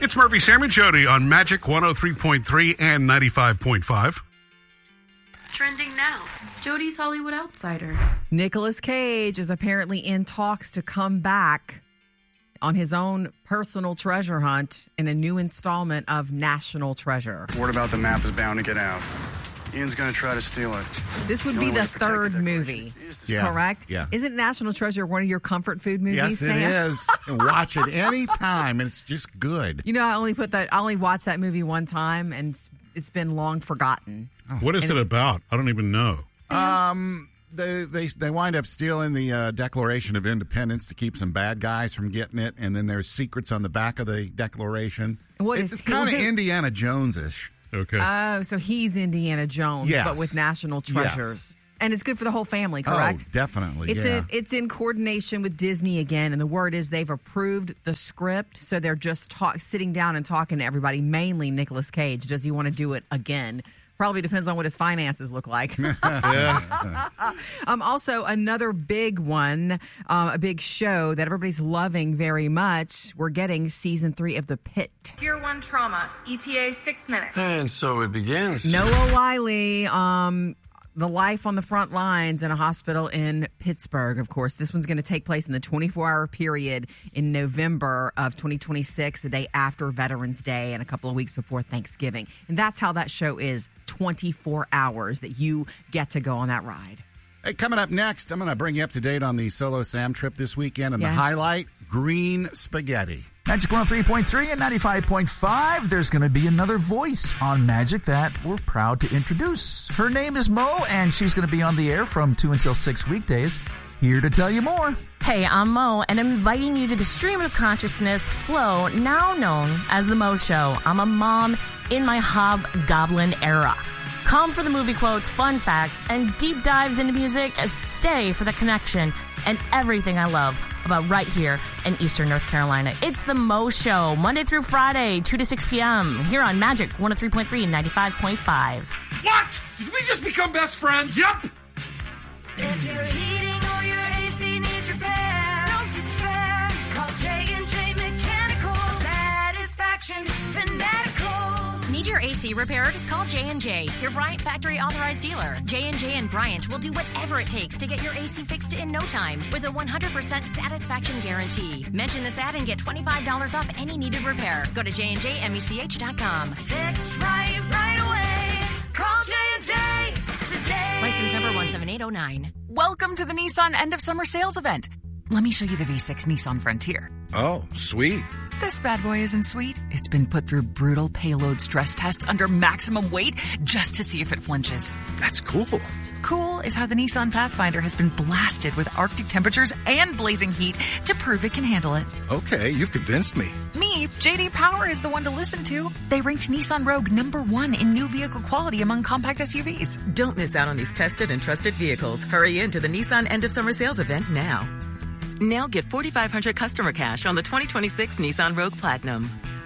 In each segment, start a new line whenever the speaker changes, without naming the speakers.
It's Murphy, Sam, and Jody on Magic 103.3 and 95.5.
Trending now, Jody's Hollywood Outsider.
Nicolas Cage is apparently in talks to come back on his own personal treasure hunt in a new installment of National Treasure.
Word about the map is bound to get out. Ian's going to try to steal it.
This would be the third movie, correct?
Yeah.
Isn't National Treasure one of your comfort food movies,
Yes,
Sam?
it is. And watch it anytime, and it's just good.
You know, I only watched that movie one time, and it's been long forgotten.
What is it about? I don't even know.
They wind up stealing the Declaration of Independence to keep some bad guys from getting it, and then there's secrets on the back of the Declaration. It's kind of Indiana Jones-ish.
Okay.
Oh, so he's Indiana Jones,
Yes.
but with national treasures.
Yes.
And it's good for the whole family, correct?
Oh, definitely,
It's in coordination with Disney again, and the word is they've approved the script, so they're just sitting down and talking to everybody, mainly Nicolas Cage. Does he want to do it again? Probably depends on what his finances look like. Also, another big one, a big show that everybody's loving very much. We're getting season 3 of The Pit.
Tier 1 trauma, ETA 6 minutes.
And so it begins.
Noah Wiley, the life on the front lines in a hospital in Pittsburgh, of course. This one's going to take place in the 24-hour period in November of 2026, the day after Veterans Day and a couple of weeks before Thanksgiving. And that's how that show is, 24 hours that you get to go on that ride.
Hey, coming up next, I'm going to bring you up to date on the Solo Sam trip this weekend, and
Yes.
the highlight, green spaghetti.
Magic 103.3 and 95.5. There's going to be another voice on Magic that we're proud to introduce. Her name is Mo, and she's going to be on the air from 2 until 6 weekdays. Here to tell you more.
Hey, I'm Mo, and I'm inviting you to the stream of consciousness flow, now known as The Mo Show. I'm a mom in my hobgoblin era. Come for the movie quotes, fun facts, and deep dives into music. Stay for the connection and everything I love about right here in Eastern North Carolina. It's The Mo Show, Monday through Friday, 2 to 6 p.m. here on Magic 103.3 and 95.5.
What? Did we just become best friends? Yep.
If your heating or your AC needs repair, don't despair. Call J&J Mechanical Satisfaction Fanatical.
Need your AC repaired? Call J&J, your Bryant factory authorized dealer. J&J and Bryant will do whatever it takes to get your AC fixed in no time with a 100% satisfaction guarantee. Mention this ad and get $25 off any needed repair. Go to jnjmech.com.
Fix right away. Call J&J today.
License number 17809.
Welcome to the Nissan End of Summer Sales Event. Let me show you the V6 Nissan Frontier.
Oh, sweet.
This bad boy isn't sweet. It's been put through brutal payload stress tests under maximum weight just to see if it flinches.
That's cool.
Cool is how the Nissan Pathfinder has been blasted with Arctic temperatures and blazing heat to prove it can handle it.
Okay, you've convinced me.
Me, JD Power is the one to listen to. They ranked Nissan Rogue #1 in new vehicle quality among compact SUVs.
Don't miss out on these tested and trusted vehicles. Hurry into the Nissan End of Summer Sales Event now. Now get $4,500 customer cash on the 2026 Nissan Rogue Platinum.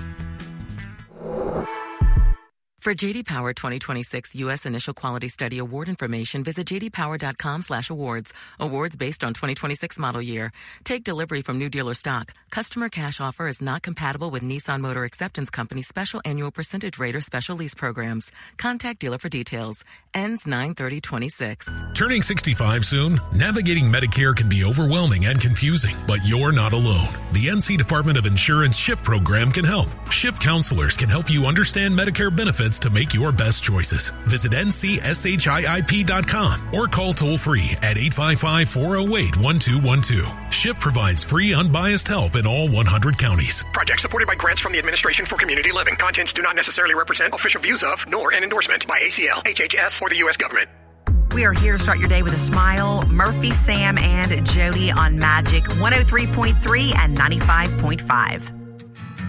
For J.D. Power 2026 U.S. Initial Quality Study Award information, visit jdpower.com/awards. Awards based on 2026 model year. Take delivery from new dealer stock. Customer cash offer is not compatible with Nissan Motor Acceptance Company special annual percentage rate or special lease programs. Contact dealer for details. Ends 9/30/26.
Turning 65 soon? Navigating Medicare can be overwhelming and confusing, but you're not alone. The NC Department of Insurance SHIP program can help. SHIP counselors can help you understand Medicare benefits to make your best choices. Visit ncship.com or call toll-free at 855-408-1212. SHIP provides free, unbiased help in all 100 counties.
Project supported by grants from the Administration for Community Living. Contents do not necessarily represent official views of, nor an endorsement by ACL, HHS, or the U.S. government.
We are here to start your day with a smile. Murphy, Sam, and Jody on Magic 103.3 and 95.5.